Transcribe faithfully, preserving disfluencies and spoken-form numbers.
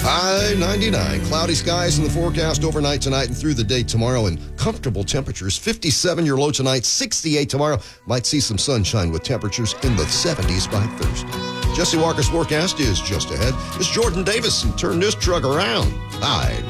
High ninety-nine. Cloudy skies in the forecast overnight tonight and through the day tomorrow, and comfortable temperatures. fifty-seven your low tonight, sixty-eight tomorrow. Might see some sunshine with temperatures in the seventies by Thursday. Jesse Walker's forecast is just ahead. It's Jordan Davis, and turn this truck around. High